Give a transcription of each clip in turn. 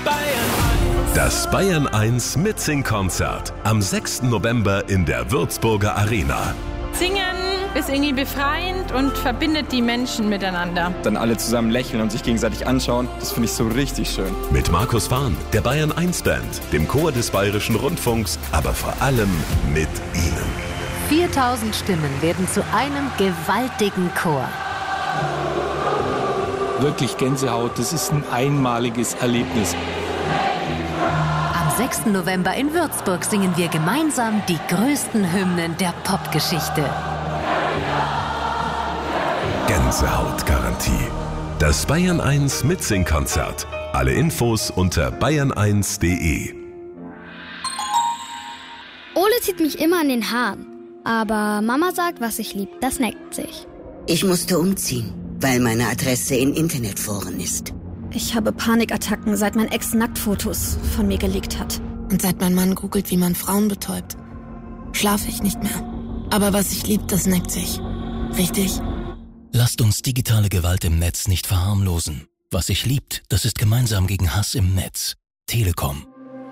Das Bayern 1 Mitsing-Konzert am 6. November in der Würzburger Arena. Singen ist irgendwie befreiend und verbindet die Menschen miteinander. Dann alle zusammen lächeln und sich gegenseitig anschauen, das finde ich so richtig schön. Mit Markus Fahn, der Bayern 1 Band, dem Chor des Bayerischen Rundfunks, aber vor allem mit Ihnen. 4000 Stimmen werden zu einem gewaltigen Chor. Wirklich Gänsehaut, das ist ein einmaliges Erlebnis. Am 6. November in Würzburg singen wir gemeinsam die größten Hymnen der Popgeschichte. Gänsehautgarantie. Das Bayern 1 Mitsing-Konzert. Alle Infos unter bayern1.de. Ole zieht mich immer an den Haaren. Aber Mama sagt, was ich lieb, das neckt sich. Ich musste umziehen, weil meine Adresse in Internetforen ist. Ich habe Panikattacken, seit mein Ex Nacktfotos von mir geleakt hat. Und seit mein Mann googelt, wie man Frauen betäubt, schlafe ich nicht mehr. Aber was ich lieb, das neckt sich. Richtig? Lasst uns digitale Gewalt im Netz nicht verharmlosen. Was sich liebt, das ist gemeinsam gegen Hass im Netz. Telekom.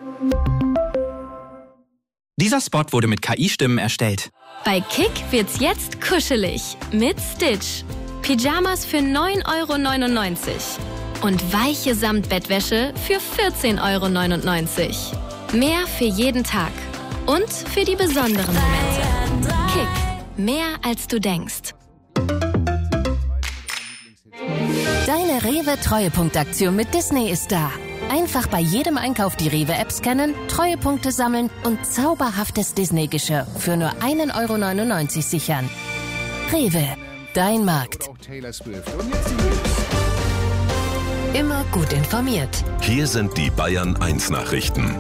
Dieser Spot wurde mit KI-Stimmen erstellt. Bei Kick wird's jetzt kuschelig mit Stitch. Pyjamas für 9,99 € und weiche Samtbettwäsche für 14,99 €. Mehr für jeden Tag und für die besonderen Momente. Kick, mehr als du denkst. Deine Rewe-Treuepunktaktion mit Disney ist da. Einfach bei jedem Einkauf die Rewe-App scannen, Treuepunkte sammeln und zauberhaftes Disney-Geschirr für nur 1,99 € sichern. Rewe, dein Markt. Immer gut informiert. Hier sind die Bayern 1 Nachrichten.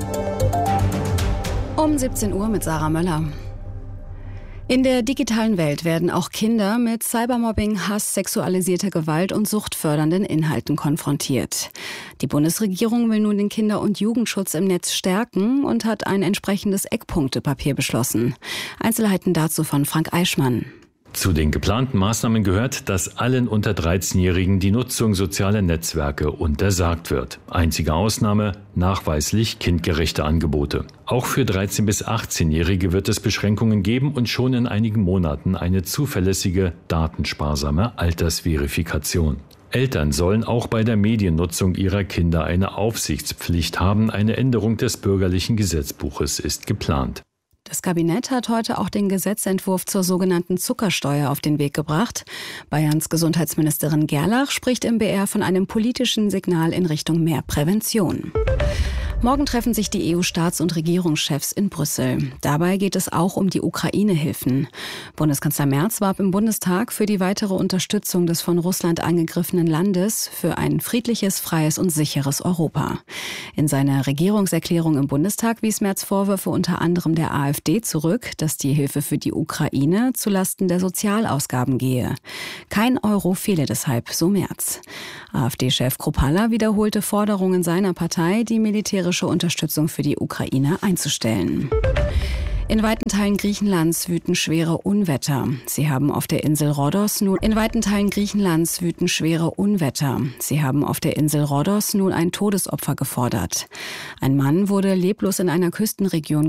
Um 17 Uhr mit Sarah Möller. In der digitalen Welt werden auch Kinder mit Cybermobbing, Hass, sexualisierter Gewalt und suchtfördernden Inhalten konfrontiert. Die Bundesregierung will nun den Kinder- und Jugendschutz im Netz stärken und hat ein entsprechendes Eckpunktepapier beschlossen. Einzelheiten dazu von Frank Eichmann. Zu den geplanten Maßnahmen gehört, dass allen unter 13-Jährigen die Nutzung sozialer Netzwerke untersagt wird. Einzige Ausnahme, nachweislich kindgerechte Angebote. Auch für 13- bis 18-Jährige wird es Beschränkungen geben und schon in einigen Monaten eine zuverlässige, datensparsame Altersverifikation. Eltern sollen auch bei der Mediennutzung ihrer Kinder eine Aufsichtspflicht haben. Eine Änderung des bürgerlichen Gesetzbuches ist geplant. Das Kabinett hat heute auch den Gesetzentwurf zur sogenannten Zuckersteuer auf den Weg gebracht. Bayerns Gesundheitsministerin Gerlach spricht im BR von einem politischen Signal in Richtung mehr Prävention. Morgen treffen sich die EU-Staats- und Regierungschefs in Brüssel. Dabei geht es auch um die Ukraine-Hilfen. Bundeskanzler Merz warb im Bundestag für die weitere Unterstützung des von Russland angegriffenen Landes für ein friedliches, freies und sicheres Europa. In seiner Regierungserklärung im Bundestag wies Merz Vorwürfe unter anderem der AfD zurück, dass die Hilfe für die Ukraine zulasten der Sozialausgaben gehe. Kein Euro fehle deshalb, so Merz. AfD-Chef Kruppalla wiederholte Forderungen seiner Partei, die militärische Unterstützung für die Ukraine einzustellen. In weiten Teilen Griechenlands wüten schwere Unwetter. Sie haben auf der Insel Rhodos nun ein Todesopfer gefordert. Ein Mann wurde leblos in einer Küstenregion